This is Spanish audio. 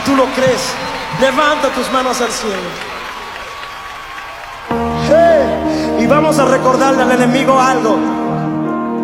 tú lo crees, levanta tus manos al cielo. Hey, y vamos a recordarle al enemigo algo.